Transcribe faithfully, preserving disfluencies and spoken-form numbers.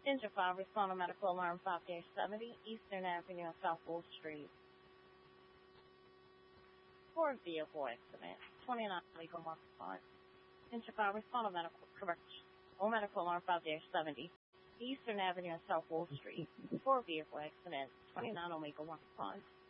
Engine five, respond to medical alarm five seventy, Eastern Avenue, South Wolf Street. Ford vehicle accident, twenty-nine legal mark five. Engine five, respond to medical correction. All medical alarm five seventy, Eastern Avenue, South Wolf Street. Ford vehicle accident, twenty-nine legal mark five.